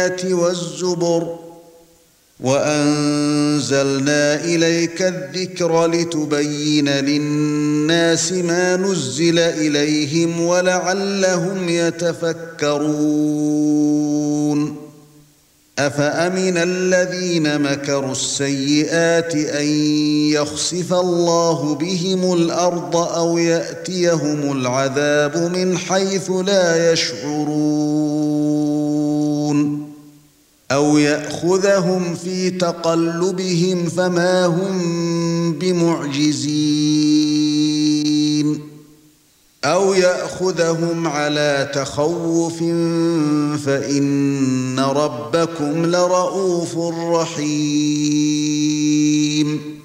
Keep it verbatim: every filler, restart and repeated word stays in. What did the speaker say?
والزبر وأنزلنا إليك الذكر لتبين للناس ما نزل إليهم ولعلهم يتفكرون أفأمن الذين مكروا السيئات أن يخسف الله بهم الأرض أو يأتيهم العذاب من حيث لا يشعرون أو يأخذهم في تقلبهم فما هم بمعجزين أو يأخذهم على تخوف فإن ربكم لرءوف رحيم